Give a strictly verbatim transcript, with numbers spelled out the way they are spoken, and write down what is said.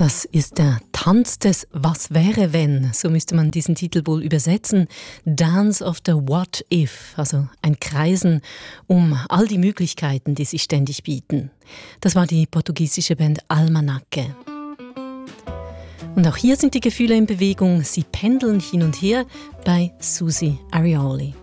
Das ist der Tanz des Was wäre wenn, so müsste man diesen Titel wohl übersetzen. Dance of the What If, also ein Kreisen um all die Möglichkeiten, die sich ständig bieten. Das war die portugiesische Band Almanaque. Und auch hier sind die Gefühle in Bewegung, sie pendeln hin und her bei Susi Arioli.